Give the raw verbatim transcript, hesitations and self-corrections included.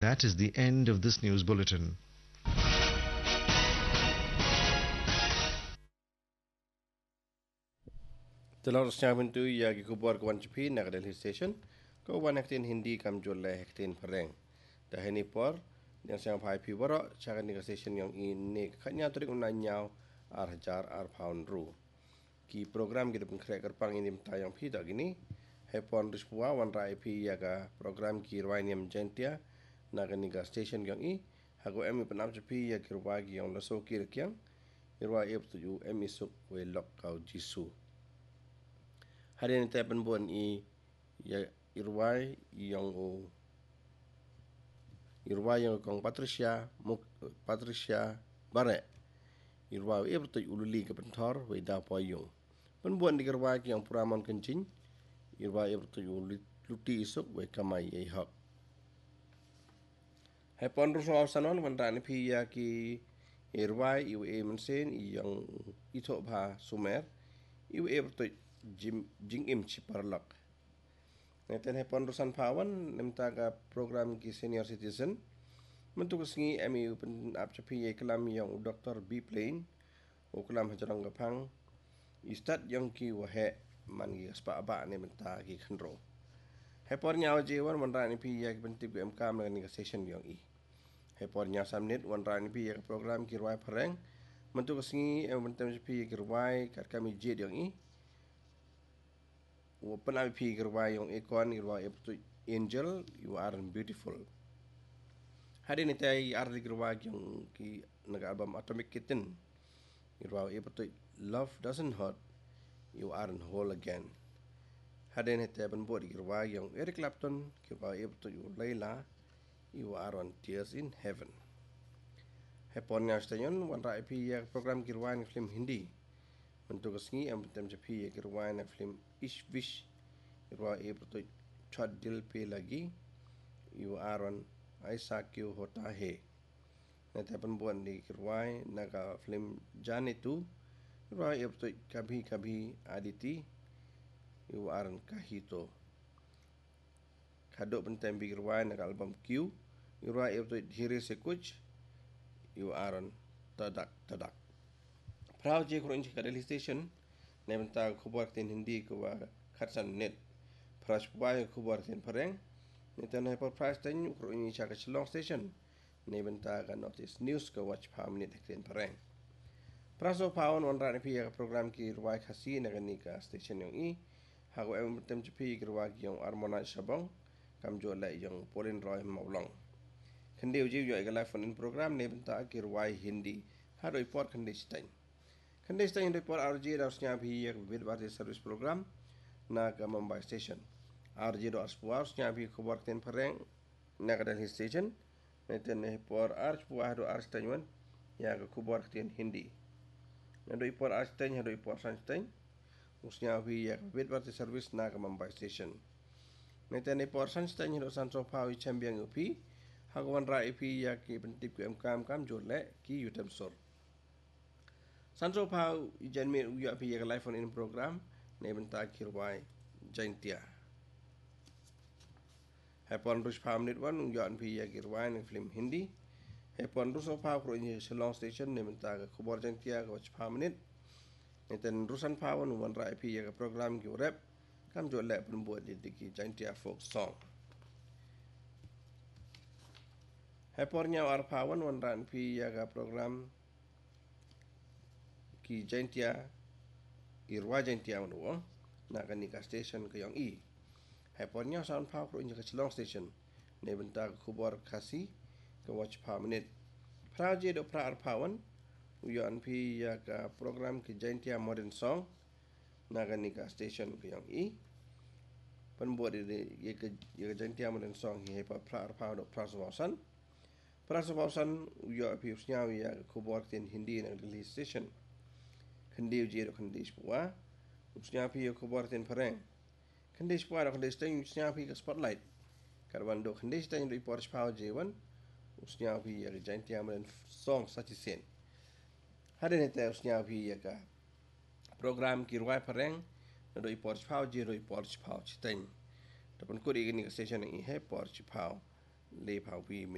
that is the end of this news bulletin. Telur siaman tu ya ki kubar kawan cepi nak Delhi station. Kau wan hektin Hindi kam joleh hektin pereng. Dah ini por yang siang pai pi borok cara ni station yang ini katnya turik unanyau ar hajar ar pound ru. Ki program kita pengkrek kerpang ini tayang pi tak gini. Hepon rispua wan rai pi ya ka program ki rwainiam jentia nak ni station yang i. Hago emi penam cepi ya ki rwagi yang laso ki rekyang. Irwa ep tuju emi suk we lok kau jisu. Hari ini saya penbuan i ya irwai yang o irwai yang kong Patricia Muk Patricia Bare irwai ia betul ululi ke pentor we da poyong penbuan di irwai yang puraman kencing irwai ia betul ululi luti isuk we kamai ye hak hepon rusau sanon mandani pi ya ki irwai iu e mensen yang itu bah sumer iu e betul Jim jing im ciparlak. Neten hepon rusan pawan nemtaga program ki senior citizen. Mentuk sengi emi pen ap capi ye kelam yang doktor B plane. O kelam hajarang gapang. Istat yang ki wahe man ki aspa aba ne menta ki khandro. Hepon nyaw jewan wanrani pi ye pentip M kam dengan ni session yang i. Hepon nyaw samnit wanrani pi ye program ki rwai pareng. Mentuk sengi emi pentem capi ye ki rwai kat kami jed yang i. Open I P gerwai yang ekon irwa eputu angel you are beautiful. Hari ni tay arti gerwai yang ki nag album Atomic Kitten irwa eputu love doesn't hurt you aren't whole again. Hari ni tay penbuat gerwai yang Eric Clapton kirwa eputu you Layla you are on tears in heaven. Hepon nya station wan ra I P ya program gerwai film Hindi. Untuk sengi am tem japi ya kirwai na film Ish Wish irwa e proto chad dil pe lagi you aron Isaac you hota he na tapan buan di kirwai na ka film Jane tu irwa e proto kabhi kabhi aditi you aron kahito kadok pentem bi kirwai na ka album Q irwa e proto hire sekuch you aron tadak tadak Prau je kuro inci kadali station, na benta kubar tin Hindi kuwa khatsan net. Pras buai kubar tin pareng, nita na hepar pras tin kuro inci chaka Shillong station, na benta ka notice news ka watch pa minute tin pareng. Praso paon wan rani piya ka program ki ruwai khasi na gani ka station yung i, hago em bentem cepi ki ruwai yung Armona Shabong, kam jo lai yung Pauline Roy Maulong. Kendi uji yo ega live phone program na benta ki ruwai Hindi, hado ipot kendi stain. Kendesta yang report R J harusnya bhi ek vid bharti service program na ka Mumbai station. R J do aspuar harusnya bhi khabar ten pareng na ka Delhi station. Neten report R aspuar do R station ya ka khabar ten Hindi. Na do report R station ya do report san station. Usnya bhi ek vid bharti service na ka Mumbai station. Neten report san station do san so phawi champion upi. Hagwan ra ipi ya ki pentip ku M kam kam jole ki yutem sor. Sanso pau ijan mir uya pi ya live on in program ne benta kirwai jaintia. Hepon rus pau minute one uya pi ya kirwai ne film Hindi. Hepon rus pau pro in Shillong station ne benta ka khobor jaintia ka watch pau minute. Neten rusan pau nu wan rai pi ya program ki rap kam jo le pun buat di ki jaintia folk song. Hepon nya ar pawan wan ran pi ya program ki jaintia irwa jaintia manuwa na kanika station ke yang i heponnya sound power pro inja Shillong station ne benta kubar kasi ke watch pa minute praje do pra arpawan uyan pi ya ka program ki jaintia modern song na kanika station ke yang i penbuat di ye ke ye jaintia modern song hi hepa pra arpawan do pra sawasan pra sawasan uya pi usnya ya kubar tin Hindi na Delhi station Kendi uji do kendi sepua, usnya pi aku buat ten pareng. Kendi sepua do kendi steng usnya pi ke spotlight. Karban do kendi steng do ipor sepau jewan, usnya pi ya jain tiaman song sachi sen. Hari ni te usnya pi ya ka program kirwai pareng, do ipor sepau je do ipor sepau citeng. Tapi kuri ini ke station ini he por sepau le pau pi